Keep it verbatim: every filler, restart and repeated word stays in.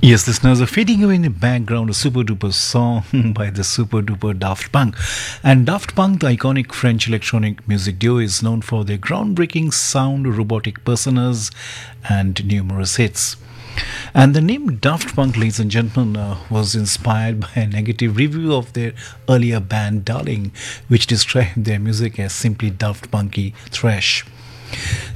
Yes, listeners are fading away in the background a super duper song by the super duper Daft Punk. And Daft Punk, the iconic French electronic music duo, is known for their groundbreaking sound, robotic personas, and numerous hits. And the name Daft Punk, ladies and gentlemen, uh, was inspired by a negative review of their earlier band Darling, which described their music as simply Daft Punky thrash.